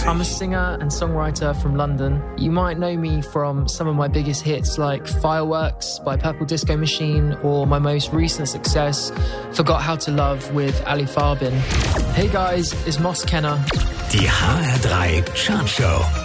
I'm a singer and songwriter from London. You might know me from some of my biggest hits like Fireworks by Purple Disco Machine or my most recent success, Forgot How to Love with Ali Farbin. Hey guys, it's Moss Kenner. Die HR3 Chartshow.